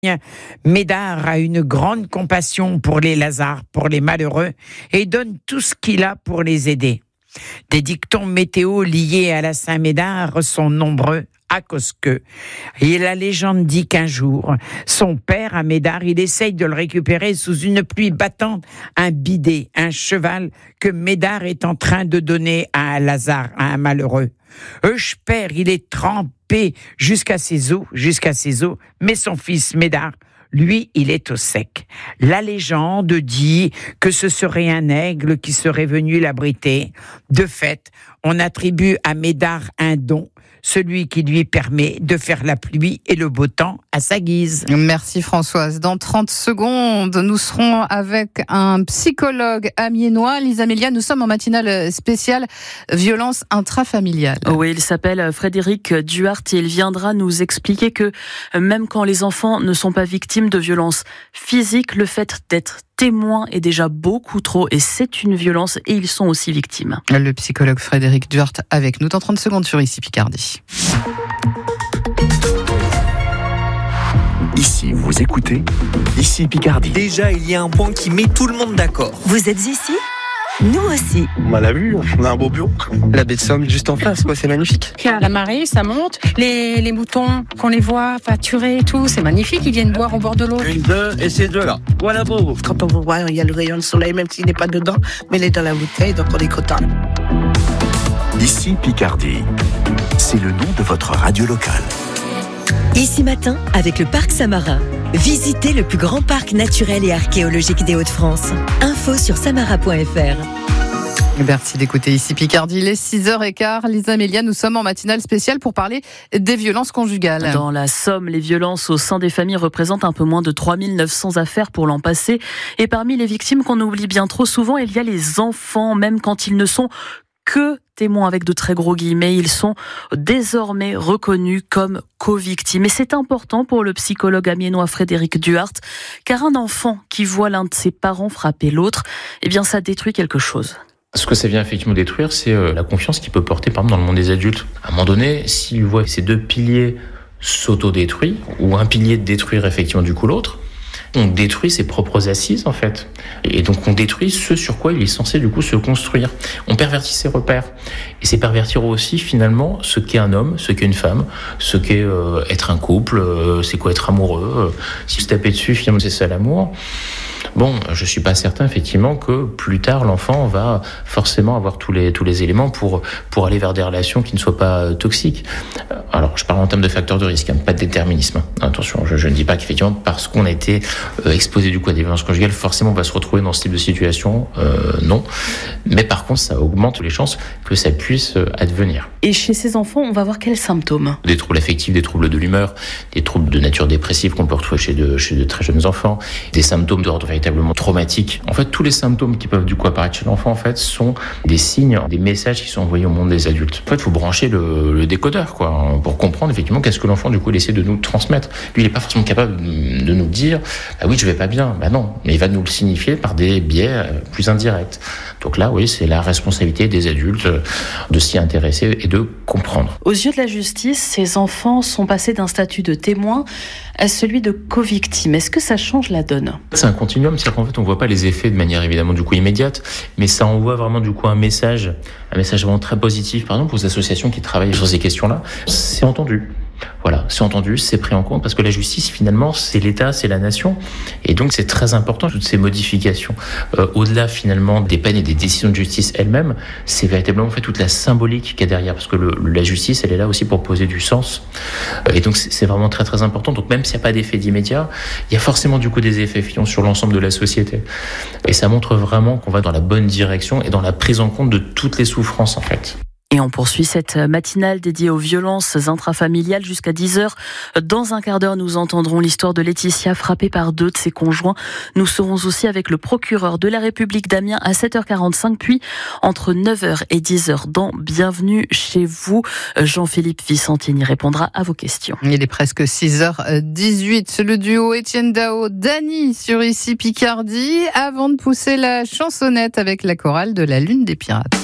Médard a une grande compassion pour les Lazars, pour les malheureux, et donne tout ce qu'il a pour les aider. Des dictons météo liés à la Saint-Médard sont nombreux, à cause que. Et la légende dit qu'un jour, son père à Médard, il essaye de le récupérer sous une pluie battante, un bidet, un cheval que Médard est en train de donner à un Lazare, à un malheureux. Père, il est trempé jusqu'à ses os, mais son fils Médard, lui, il est au sec. La légende dit que ce serait un aigle qui serait venu l'abriter. De fait, on attribue à Médard un don, celui qui lui permet de faire la pluie et le beau temps à sa guise. Merci Françoise. Dans 30 secondes, nous serons avec un psychologue amiénois. Lisa Mélia, nous sommes en matinale spéciale violence intrafamiliale. Oui, il s'appelle Frédéric Duhart et il viendra nous expliquer que même quand les enfants ne sont pas victimes de violences physiques, le fait d'être témoin est déjà beaucoup trop et c'est une violence et ils sont aussi victimes. Le psychologue Frédéric Duhart avec nous dans 30 secondes sur Ici Picardie. Ici, vous écoutez Ici Picardie. Déjà, il y a un point qui met tout le monde d'accord. Vous êtes ici ? Nous aussi. On l'a vu, on a un beau bureau. La baie de Somme juste en face, c'est magnifique. La marée, ça monte. Les moutons, qu'on les voit pâturer et tout, c'est magnifique. Ils viennent boire au bord de l'eau. Une, deux, et ces deux-là. Voilà pour vous. Quand on vous voit, il y a le rayon de soleil, même s'il n'est pas dedans, mais il est dans la bouteille, donc on est content. Ici Picardie. C'est le nom de votre radio locale. Ici matin, avec le Parc Samarin. Visitez le plus grand parc naturel et archéologique des Hauts-de-France. Info sur samara.fr. Merci d'écouter Ici Picardie, il est 6h15. Lisa Mélia, nous sommes en matinale spéciale pour parler des violences conjugales. Dans la Somme, les violences au sein des familles représentent un peu moins de 3900 affaires pour l'an passé. Et parmi les victimes qu'on oublie bien trop souvent, il y a les enfants, même quand ils ne sont que témoins avec de très gros guillemets, ils sont désormais reconnus comme co-victimes. Et c'est important pour le psychologue amiénois Frédéric Duhart, car un enfant qui voit l'un de ses parents frapper l'autre, eh bien ça détruit quelque chose. Ce que ça vient effectivement détruire, c'est la confiance qu'il peut porter par exemple dans le monde des adultes. À un moment donné, s'il voit ces deux piliers s'auto-détruire, ou un pilier détruire effectivement du coup l'autre, on détruit ses propres assises en fait. Et donc on détruit ce sur quoi il est censé du coup se construire. On pervertit ses repères. Et c'est pervertir aussi finalement ce qu'est un homme, ce qu'est une femme, ce qu'est être un couple, c'est quoi être amoureux. Si se taper dessus finalement c'est ça l'amour. Bon, je suis pas certain effectivement que plus tard l'enfant va forcément avoir tous les éléments pour aller vers des relations qui ne soient pas toxiques. Alors, je parle en termes de facteurs de risque, pas de déterminisme. Attention, je ne dis pas qu'effectivement parce qu'on a été exposé du coup à des violences conjugales, forcément on va se retrouver dans ce type de situation. Non, mais par contre, ça augmente les chances que ça puisse advenir. Et chez ces enfants, on va voir quels symptômes ? Des troubles affectifs, des troubles de l'humeur, des troubles de nature dépressive qu'on peut retrouver chez de très jeunes enfants, des symptômes d'ordre véritablement traumatique. En fait, tous les symptômes qui peuvent du coup apparaître chez l'enfant, en fait, sont des signes, des messages qui sont envoyés au monde des adultes. En fait, il faut brancher le décodeur, quoi, pour comprendre effectivement qu'est-ce que l'enfant, du coup, il essaie de nous transmettre. Lui, il n'est pas forcément capable de nous dire, bah oui, je vais pas bien. Bah non, mais il va nous le signifier par des biais plus indirects. Donc là, oui, c'est la responsabilité des adultes de s'y intéresser et de comprendre. Aux yeux de la justice, ces enfants sont passés d'un statut de témoin à celui de co-victime. Est-ce que ça change la donne ? C'est un continuum, c'est-à-dire qu'en fait, on voit pas les effets de manière évidemment du coup immédiate, mais ça envoie vraiment du coup un message vraiment très positif, par exemple aux associations qui travaillent sur ces questions-là. C'est entendu. Voilà, c'est entendu, c'est pris en compte parce que la justice finalement c'est l'État, c'est la nation et donc c'est très important toutes ces modifications. Au-delà finalement des peines et des décisions de justice elles-mêmes, c'est véritablement en fait toute la symbolique qu'il y a derrière parce que la justice elle est là aussi pour poser du sens et donc c'est vraiment très très important. Donc même s'il n'y a pas d'effet d'immédiat, il y a forcément du coup des effets sur l'ensemble de la société et ça montre vraiment qu'on va dans la bonne direction et dans la prise en compte de toutes les souffrances en fait. Et on poursuit cette matinale dédiée aux violences intrafamiliales jusqu'à 10h. Dans un quart d'heure, nous entendrons l'histoire de Laetitia frappée par 2 de ses conjoints. Nous serons aussi avec le procureur de la République d'Amiens à 7h45, puis entre 9h et 10h dans Bienvenue chez vous. Jean-Philippe Vicentini répondra à vos questions. Il est presque 6h18. Le duo Étienne Dao, Dany sur Ici Picardie, avant de pousser la chansonnette avec la chorale de la Lune des Pirates.